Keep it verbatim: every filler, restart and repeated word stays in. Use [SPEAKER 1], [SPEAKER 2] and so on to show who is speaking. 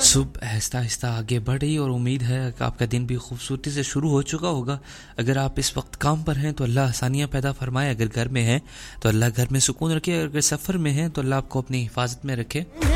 [SPEAKER 1] सुबह आहिस्ता आहिस्ता आगे बढ़ रही और उम्मीद है कि आपका दिन भी खूबसूरती से शुरू हो चुका होगा। अगर आप इस वक्त काम पर हैं तो अल्लाह आसानियाँ पैदा फरमाए, अगर घर में हैं तो अल्लाह घर में सुकून रखे, अगर सफ़र में हैं तो अल्लाह आपको अपनी हिफाजत में रखे।